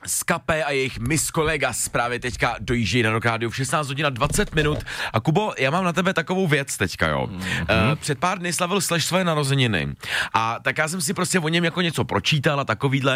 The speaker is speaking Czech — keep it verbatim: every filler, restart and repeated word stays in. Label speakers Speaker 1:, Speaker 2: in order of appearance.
Speaker 1: Skapé a jejich Miss Kolegas právě teďka dojíždějí na Rock Radio v šestnáct hodin a dvacet minut. A Kubo, já mám na tebe takovou věc teďka, jo. Mm-hmm. Uh, před pár dny slavil Slash svoje narozeniny. A tak já jsem si prostě o něm jako něco pročítal a takovýhle.